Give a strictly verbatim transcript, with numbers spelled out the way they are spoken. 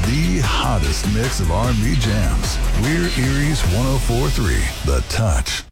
The hottest mix of R and B jams. We're Erie's one oh four point three, The Touch.